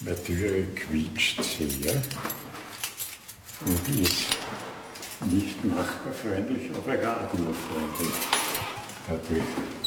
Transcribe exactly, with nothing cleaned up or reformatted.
Der Türe quietscht sehr und ist nicht nachbarfreundlich, aber radiofreundlich dadurch.